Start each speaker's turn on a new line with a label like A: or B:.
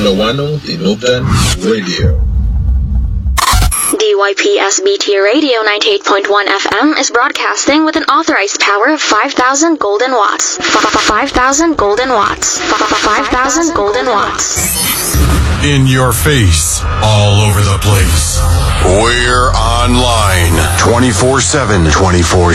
A: Lowano Inugan Radio.
B: DYPSBT Radio 98.1 FM is broadcasting with an authorized power of 5,000 golden watts. 5,000 golden watts. 5,000 golden watts.
C: In your face, all over the place. We're online 24/7. 24/7.